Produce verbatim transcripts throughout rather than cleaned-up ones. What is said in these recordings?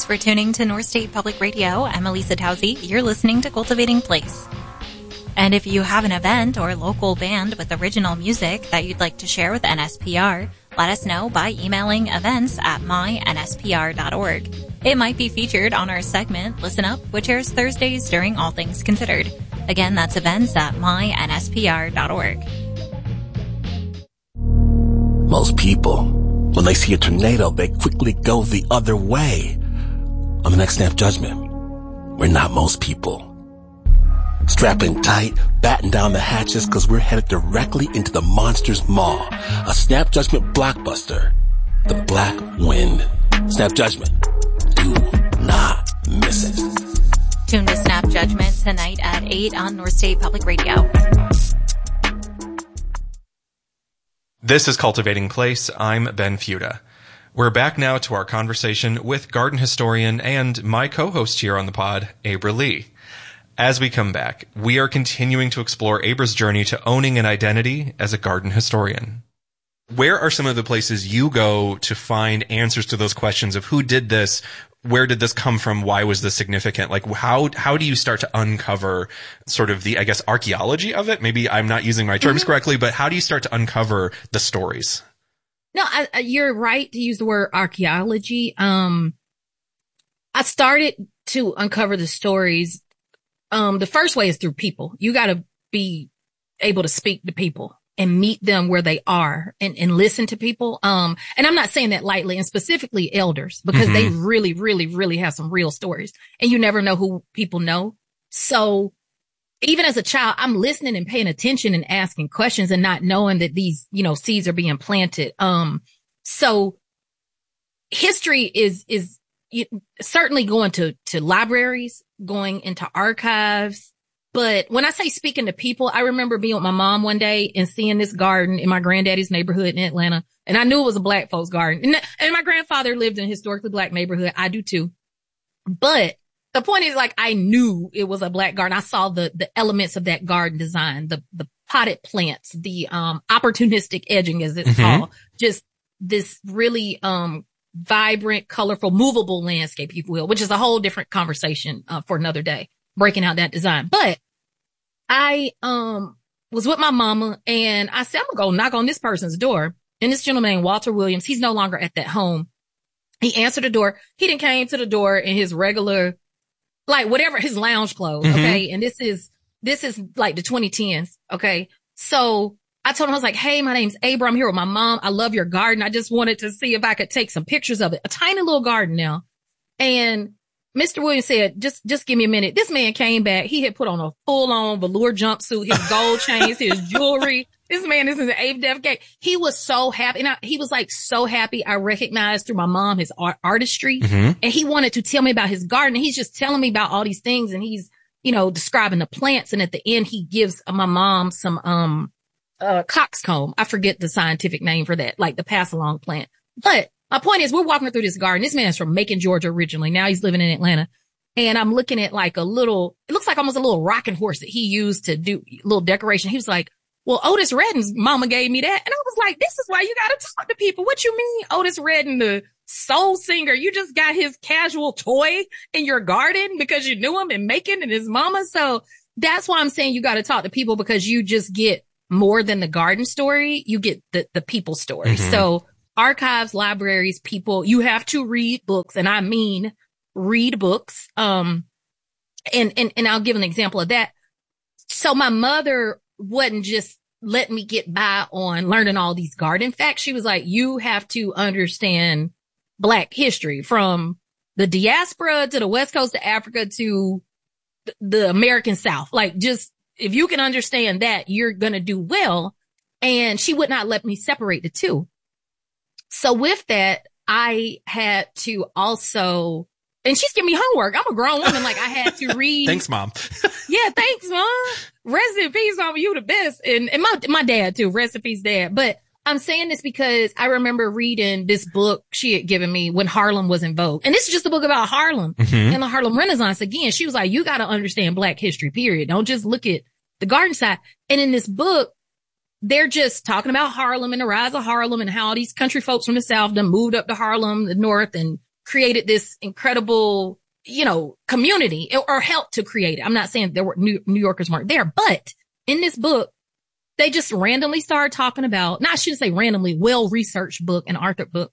for tuning to North State Public Radio. I'm Elisa Towsey. You're listening to Cultivating Place. And if you have an event or local band with original music that you'd like to share with N S P R, let us know by emailing events at my n s p r dot org. It might be featured on our segment, Listen Up, which airs Thursdays during All Things Considered. Again, that's events at my n s p r dot org. Most people, when they see a tornado, they quickly go the other way. On the next Snap Judgment, we're not most people. Strapping tight, batten down the hatches, because we're headed directly into the Monsters Maw, a Snap Judgment blockbuster, The Black Wind. Snap Judgment. Do not miss it. Tune to Snap Judgment tonight at eight on North State Public Radio. This is Cultivating Place. I'm Ben Fuda. We're back now to our conversation with garden historian and my co-host here on the pod, Abra Lee. As we come back, we are continuing to explore Abra's journey to owning an identity as a garden historian. Where are some of the places you go to find answers to those questions of who did this? Where did this come from? Why was this significant? Like, how, how do you start to uncover sort of the, I guess, archaeology of it? Maybe I'm not using my terms mm-hmm. correctly, but how do you start to uncover the stories? No, I, I, you're right to use the word archaeology. Um, I started to uncover the stories. Um, the first way is through people. You got to be able to speak to people and meet them where they are and, and listen to people. Um, and I'm not saying that lightly, and specifically elders, because mm-hmm. they really, really, really have some real stories, and you never know who people know. So even as a child, I'm listening and paying attention and asking questions and not knowing that these, you know, seeds are being planted. Um, so history is, is you, certainly going to, to libraries, going into archives. But when I say speaking to people, I remember being with my mom one day and seeing this garden in my granddaddy's neighborhood in Atlanta. And I knew it was a black folks garden. And, and my grandfather lived in a historically black neighborhood. I do too. But the point is, like, I knew it was a black garden. I saw the, the elements of that garden design, the, the potted plants, the, um, opportunistic edging, as it's mm-hmm. called. Just this really, um, vibrant, colorful, movable landscape, if you will, which is a whole different conversation, uh, for another day, breaking out that design. But I, um, was with my mama and I said, I'm gonna go knock on this person's door. And this gentleman named Walter Williams, he's no longer at that home. He answered the door. He didn't came to the door in his regular, like whatever, his lounge clothes. Mm-hmm. Okay. And this is, this is like the twenty tens. Okay. So I told him, I was like, hey, my name's Abra. I'm here with my mom. I love your garden. I just wanted to see if I could take some pictures of it. A tiny little garden now. And Mister Williams said, just, just give me a minute. This man came back. He had put on a full on velour jumpsuit, his gold chains, his jewelry. This man is in the eighth Def Gate. He was so happy. And I, he was like so happy. I recognized through my mom his art, artistry. Mm-hmm. And he wanted to tell me about his garden. He's just telling me about all these things. And he's, you know, describing the plants. And at the end, he gives my mom some, um, uh, coxcomb. I forget the scientific name for that, like the pass along plant. But my point is, we're walking through this garden. This man's from Macon, Georgia originally. Now he's living in Atlanta. And I'm looking at like a little, it looks like almost a little rocking horse that he used to do a little decoration. He was like, well, Otis Redding's mama gave me that. And I was like, this is why you got to talk to people. What you mean, Otis Redding, the soul singer? You just got his casual toy in your garden because you knew him in Macon and his mama. So that's why I'm saying you got to talk to people, because you just get more than the garden story. You get the, the people story. Mm-hmm. So archives, libraries, people, you have to read books. And I mean, read books. Um, and, and, and I'll give an example of that. So my mother wasn't just letting me get by on learning all these garden facts. She was like, you have to understand Black history from the diaspora to the West Coast of Africa to the American South. Like, just, if you can understand that, you're going to do well. And she would not let me separate the two. So with that, I had to also, and she's giving me homework. I'm a grown woman. Like, I had to read. Thanks, Mom. Yeah, thanks, Mom. Rest in peace, Mom. You the best. And, and my, my dad too. Rest in peace, Dad. But I'm saying this because I remember reading this book she had given me when Harlem was in vogue. And this is just a book about Harlem mm-hmm. and the Harlem Renaissance. Again, she was like, you got to understand Black history, period. Don't just look at the garden side. And in this book, they're just talking about Harlem and the rise of Harlem and how all these country folks from the South done moved up to Harlem, the North, and created this incredible, you know, community or helped to create it. I'm not saying there were New, New Yorkers weren't there, but in this book, they just randomly started talking about, no, I shouldn't say randomly, well-researched book, an Arthur book,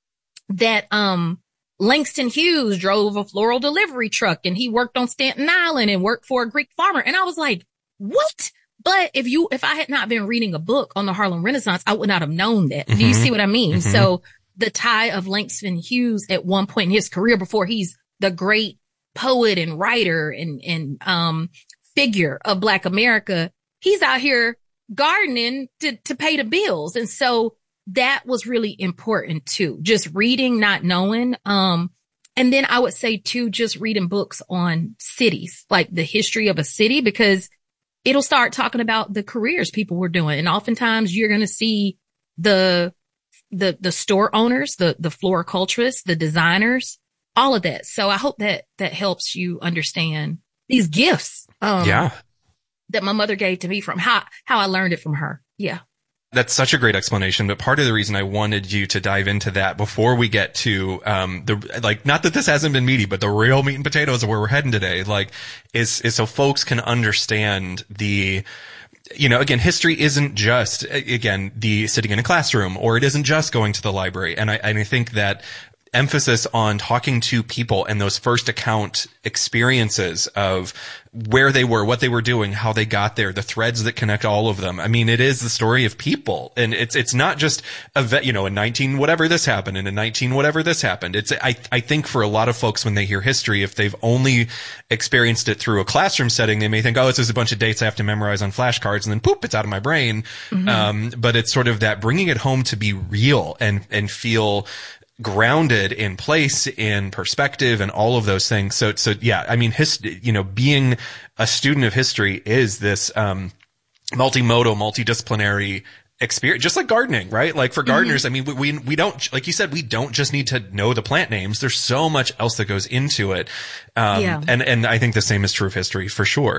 that, um, Langston Hughes drove a floral delivery truck and he worked on Staten Island and worked for a Greek farmer. And I was like, what? But if you, if I had not been reading a book on the Harlem Renaissance, I would not have known that. Mm-hmm. Do you see what I mean? Mm-hmm. So the tie of Langston Hughes at one point in his career before he's the great poet and writer and, and, um, figure of Black America, he's out here gardening to, to pay the bills. And so that was really important too. Just reading, not knowing. Um, and then I would say too, just reading books on cities, like the history of a city, because it'll start talking about the careers people were doing. And oftentimes you're going to see the, the, the store owners, the, the floriculturists, the designers, all of that. So I hope that that helps you understand these gifts. Um, yeah. that my mother gave to me from how, how I learned it from her. Yeah. That's such a great explanation, but part of the reason I wanted you to dive into that before we get to, um, the, like, not that this hasn't been meaty, but the real meat and potatoes of where we're heading today, like, is, is so folks can understand the, you know, again, history isn't just, again, the sitting in a classroom, or it isn't just going to the library. And I, and I think that emphasis on talking to people and those first account experiences of where they were, what they were doing, how they got there, the threads that connect all of them. I mean, it is the story of people, and it's it's not just a vet, you know, in nineteen whatever this happened, and in nineteen whatever this happened. It's I I think for a lot of folks when they hear history, if they've only experienced it through a classroom setting, they may think, oh, it's just a bunch of dates I have to memorize on flashcards, and then poop, it's out of my brain. Mm-hmm. Um, but it's sort of that bringing it home to be real and and feel grounded in place, in perspective, and all of those things. So, so yeah, I mean, his, you know, being a student of history is this, um, multimodal, multidisciplinary experience, just like gardening, right? Like for gardeners, mm-hmm. I mean, we, we, we don't, like you said, we don't just need to know the plant names. There's so much else that goes into it. Um, yeah. and, and I think the same is true of history for sure.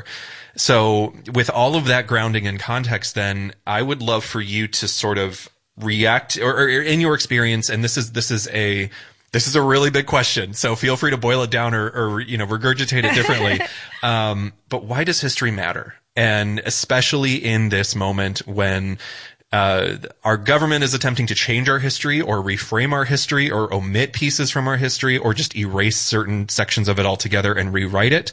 So with all of that grounding and context, then I would love for you to sort of react, or, or in your experience, and this is this is a this is a really big question, so feel free to boil it down or, or you know, regurgitate it differently. um, but why does history matter? And especially in this moment when uh, our government is attempting to change our history or reframe our history or omit pieces from our history or just erase certain sections of it altogether and rewrite it.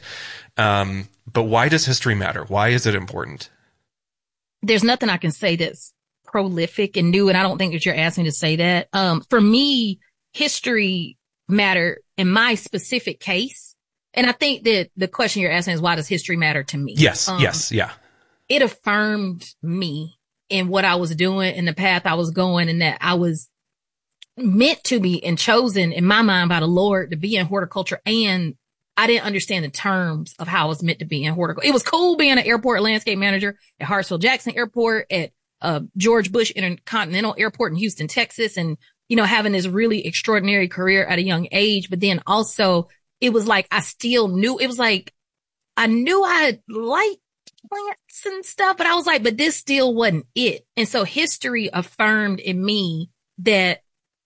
Um, but why does history matter? Why is it important? There's nothing I can say that's prolific and new, and I don't think that you're asking me to say that. Um, for me, history matter in my specific case. And I think that the question you're asking is, why does history matter to me? Yes, um, yes, yeah. It affirmed me in what I was doing, in the path I was going, and that I was meant to be and chosen in my mind by the Lord to be in horticulture. And I didn't understand the terms of how I was meant to be in horticulture. It was cool being an airport landscape manager at Hartsfield-Jackson Airport, at uh, George Bush Intercontinental Airport in Houston, Texas, and, you know, having this really extraordinary career at a young age. But then also it was like, I still knew, it was like, I knew I liked plants and stuff, but I was like, but this still wasn't it. And so history affirmed in me that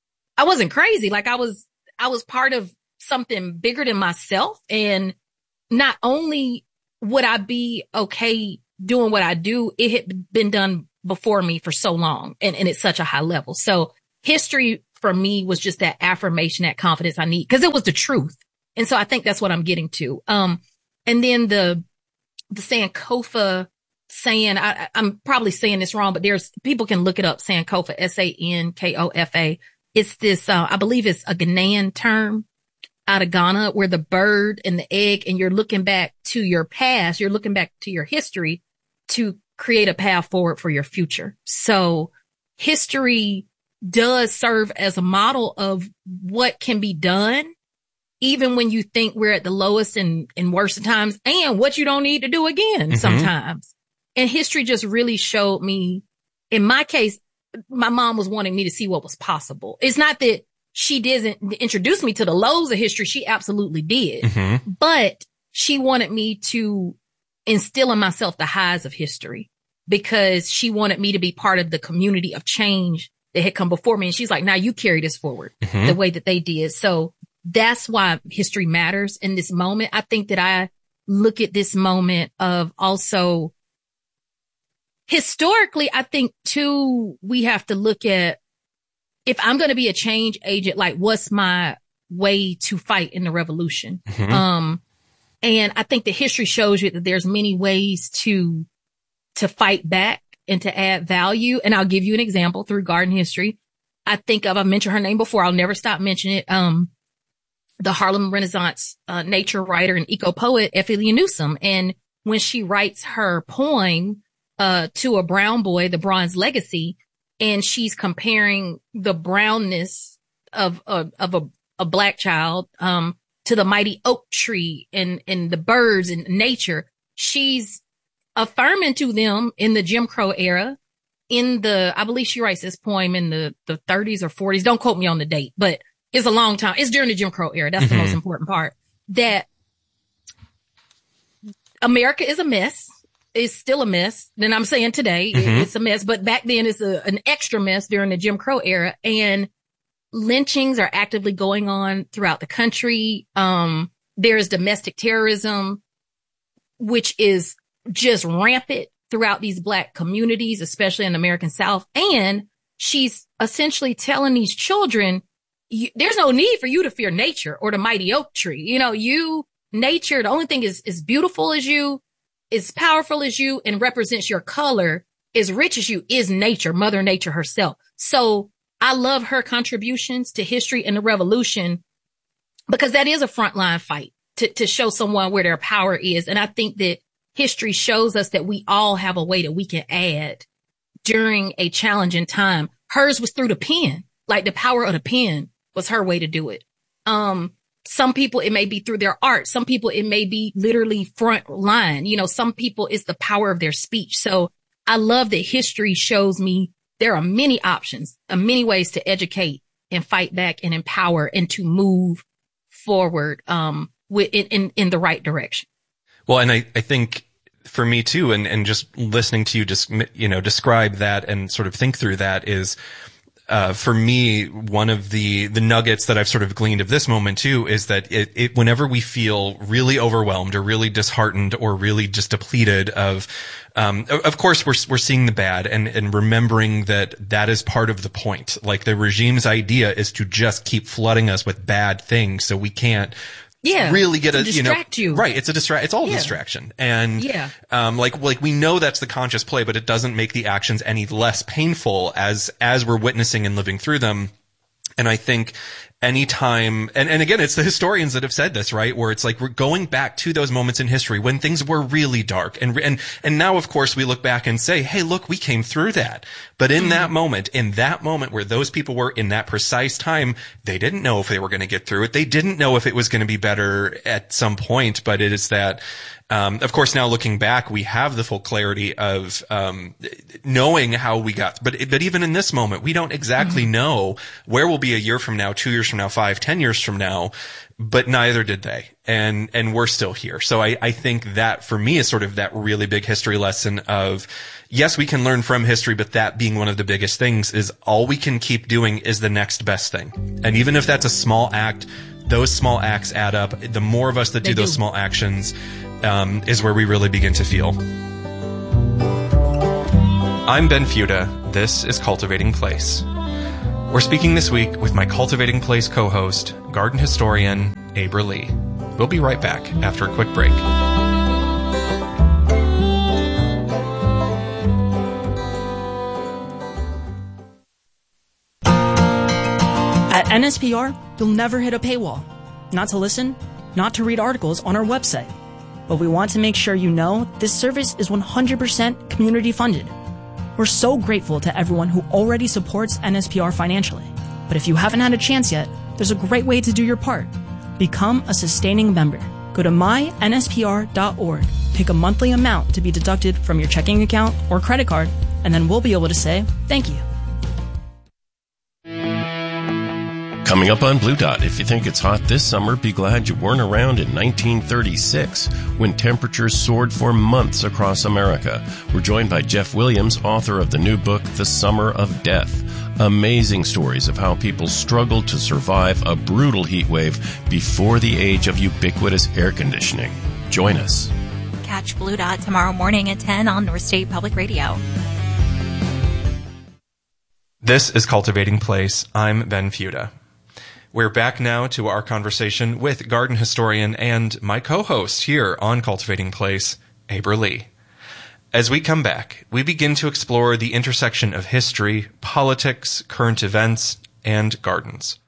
I wasn't crazy. Like I was, I was part of something bigger than myself. And not only would I be okay doing what I do, it had been done before me for so long, and, and it's such a high level. So history for me was just that affirmation, that confidence I need, because it was the truth. And so I think that's what I'm getting to. Um, and then the, the Sankofa saying, I, I'm probably saying this wrong, but there's, people can look it up, Sankofa, S A N K O F A. It's this, uh, I believe it's a Ghanaian term out of Ghana, where the bird and the egg, and you're looking back to your past, you're looking back to your history to create a path forward for your future. So history does serve as a model of what can be done, even when you think we're at the lowest and, and worst of times, and what you don't need to do again mm-hmm. sometimes. And history just really showed me, in my case, my mom was wanting me to see what was possible. It's not that she didn't introduce me to the lows of history. She absolutely did. Mm-hmm. But she wanted me to instill in myself the highs of history, because she wanted me to be part of the community of change that had come before me. And she's like, now you carry this forward mm-hmm. the way that they did. So that's why history matters in this moment. I think that I look at this moment of also historically, I think too, we have to look at if I'm going to be a change agent, like what's my way to fight in the revolution? Mm-hmm. Um, and I think the history shows you that there's many ways to, to fight back and to add value. And I'll give you an example through garden history. I think of, I've mentioned her name before. I'll never stop mentioning it. Um, the Harlem Renaissance, uh, nature writer and eco poet, Effilia Newsom. And when she writes her poem, uh, to a brown boy, The Bronze Legacy, and she's comparing the brownness of, of, of a, a black child, um, to the mighty oak tree and, and the birds and nature. She's affirming to them in the Jim Crow era, in the, I believe she writes this poem in the, the thirties or forties. Don't quote me on the date, but it's a long time. It's during the Jim Crow era. That's mm-hmm. the most important part. That America is a mess. It's still a mess. Then I'm saying today mm-hmm. it's a mess, but back then it's a, an extra mess during the Jim Crow era. And lynchings are actively going on throughout the country. Um, there's domestic terrorism, which is just rampant throughout these black communities, especially in the American South. And she's essentially telling these children, you, there's no need for you to fear nature or the mighty oak tree. You know, you, nature, the only thing is, is beautiful as you, is powerful as you, and represents your color, as rich as you, is nature, Mother Nature herself. So I love her contributions to history and the revolution, because that is a frontline fight to, to show someone where their power is. And I think that history shows us that we all have a way that we can add during a challenging time. Hers was through the pen, like the power of the pen was her way to do it. Um, some people, it may be through their art. Some people, it may be literally front line. You know, some people, it's the power of their speech. So I love that history shows me there are many options, uh, many ways to educate and fight back and empower and to move forward, um, with, in, in, in the right direction. Well, and I, I think for me too, and, and just listening to you just, you know, describe that and sort of think through that is, uh, for me, one of the, the nuggets that I've sort of gleaned of this moment too is that it, it, whenever we feel really overwhelmed or really disheartened or really just depleted of, um, of course we're, we're seeing the bad and, and remembering that that is part of the point. Like the regime's idea is to just keep flooding us with bad things so we can't, Yeah, really get a, you know, you. right. It's a distract, it's all yeah. a distraction. And, yeah. um, like, like we know that's the conscious play, but it doesn't make the actions any less painful as, as we're witnessing and living through them. And I think anytime, and, and again, it's the historians that have said this, right? Where it's like we're going back to those moments in history when things were really dark. And, and, and now, of course, we look back and say, hey, look, we came through that. But in mm-hmm. that moment, in that moment where those people were in that precise time, they didn't know if they were going to get through it. They didn't know if it was going to be better at some point, but it is that, Um, of course, now looking back, we have the full clarity of, um, knowing how we got, but, but even in this moment, we don't exactly mm-hmm. know where we'll be a year from now, two years from now, five, ten years from now, but neither did they. And, and we're still here. So I, I think that for me is sort of that really big history lesson of, yes, we can learn from history, but that being one of the biggest things is all we can keep doing is the next best thing. And even if that's a small act, those small acts add up. The more of us that do, do those small actions, um, is where we really begin to feel. I'm Ben Fuda. This is Cultivating Place. We're speaking this week with my Cultivating Place co-host, garden historian, Abra Lee. We'll be right back after a quick break. At N S P R, you'll never hit a paywall. Not to listen, not to read articles on our website. But we want to make sure you know this service is one hundred percent community funded. We're so grateful to everyone who already supports N S P R financially. But if you haven't had a chance yet, there's a great way to do your part. Become a sustaining member. Go to my N S P R dot org, pick a monthly amount to be deducted from your checking account or credit card, and then we'll be able to say thank you. Coming up on Blue Dot, if you think it's hot this summer, be glad you weren't around in nineteen thirty-six, when temperatures soared for months across America. We're joined by Jeff Williams, author of the new book, The Summer of Death. Amazing stories of how people struggled to survive a brutal heat wave before the age of ubiquitous air conditioning. Join us. Catch Blue Dot tomorrow morning at ten on North State Public Radio. This is Cultivating Place. I'm Ben Fuda. We're back now to our conversation with garden historian and my co-host here on Cultivating Place, Abra Lee. As we come back, we begin to explore the intersection of history, politics, current events, and gardens.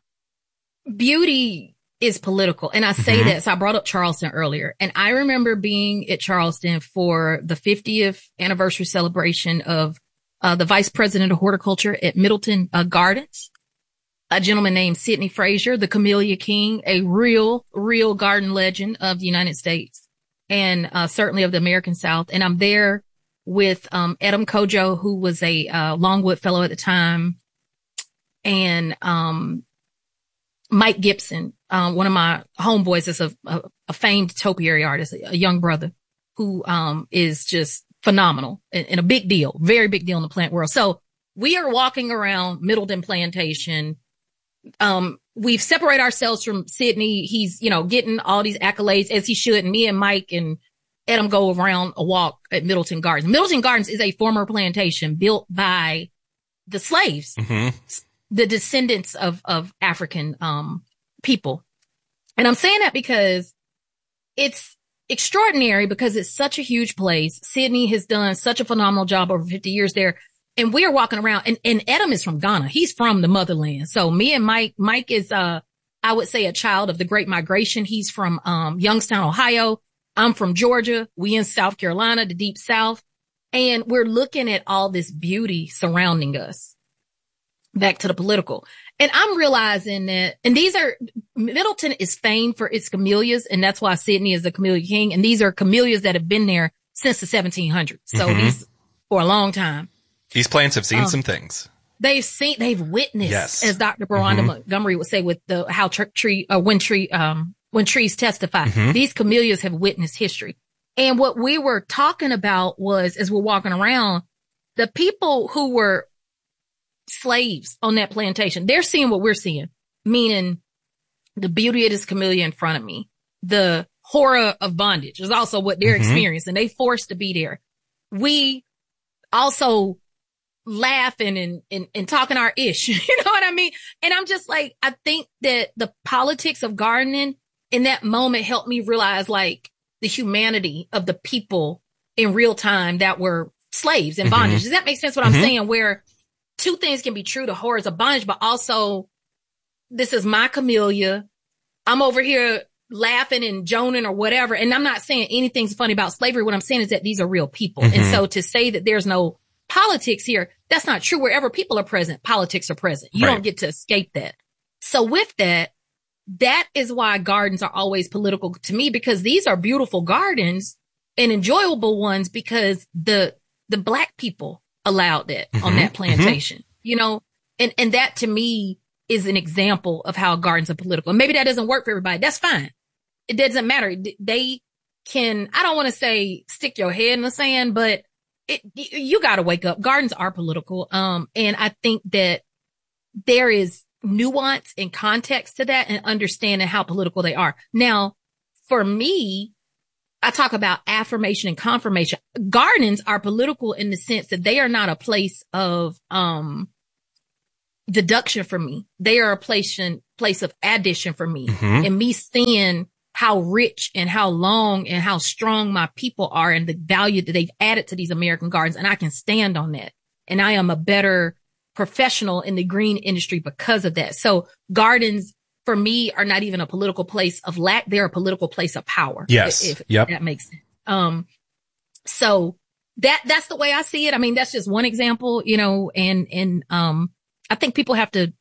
Beauty is political. And I say mm-hmm. that, so I brought up Charleston earlier. And I remember being at Charleston for the fiftieth anniversary celebration of uh, the vice president of horticulture at Middleton uh, Gardens, a gentleman named Sidney Frazier, the Camellia King, a real, real garden legend of the United States and uh, certainly of the American South. And I'm there with um Edom Kojo, who was a uh, Longwood fellow at the time, and um Mike Gibson, um, one of my homeboys, is a, a, a famed topiary artist, a young brother who um is just phenomenal and, and a big deal, very big deal in the plant world. So we are walking around Middleton Plantation. Um, we've separated ourselves from Sidney. He's, you know, getting all these accolades as he should. And me and Mike and Edom go around a walk at Middleton Gardens. Middleton Gardens is a former plantation built by the slaves, mm-hmm. the descendants of, of African, um, people. And I'm saying that because it's extraordinary because it's such a huge place. Sidney has done such a phenomenal job over fifty years there. And we are walking around, and, and Edom is from Ghana. He's from the motherland. So me and Mike, Mike is, uh, I would say a child of the Great Migration. He's from, um, Youngstown, Ohio. I'm from Georgia. We in South Carolina, the deep South. And we're looking at all this beauty surrounding us. Back to the political. And I'm realizing that, and these are, Middleton is famed for its camellias. And that's why Sidney is the Camellia King. And these are camellias that have been there since the seventeen hundreds. So mm-hmm. these for a long time. These plants have seen um, some things. They've seen, they've witnessed, yes. as Doctor Veranda mm-hmm. Montgomery would say, with the, how tr- tree, uh, when tree, um, when trees testify, mm-hmm. these camellias have witnessed history. And what we were talking about was, as we're walking around, the people who were slaves on that plantation, they're seeing what we're seeing, meaning the beauty of this camellia in front of me, the horror of bondage is also what they're mm-hmm. experiencing. They forced to be there. We also laughing and, and, and talking our ish. You know what I mean? And I'm just like, I think that the politics of gardening in that moment helped me realize like the humanity of the people in real time that were slaves and bondage. Mm-hmm. Does that make sense what mm-hmm. I'm saying? Where two things can be true, the horrors of bondage, but also this is my camellia. I'm over here laughing and joning or whatever. And I'm not saying anything's funny about slavery. What I'm saying is that these are real people. Mm-hmm. And so to say that there's no politics here, that's not true. Wherever people are present, politics are present. You right. don't get to escape that. So with that, that is why gardens are always political to me, because these are beautiful gardens and enjoyable ones because the, the black people allowed that mm-hmm. on that plantation, mm-hmm. you know, and, and that to me is an example of how gardens are political. And maybe that doesn't work for everybody. That's fine. It doesn't matter. They can, I don't want to say stick your head in the sand, but it, you got to wake up. Gardens are political. Um, and I think that there is nuance and context to that and understanding how political they are. Now, for me, I talk about affirmation and confirmation. Gardens are political in the sense that they are not a place of, um, deduction for me. They are a place, place of addition for me mm-hmm. and me seeing how rich and how long and how strong my people are and the value that they've added to these American gardens. And I can stand on that. And I am a better professional in the green industry because of that. So gardens for me are not even a political place of lack. They're a political place of power. Yes. If, if yep. that makes sense. Um, so that, that's the way I see it. I mean, that's just one example, you know, and, and, um, I think people have to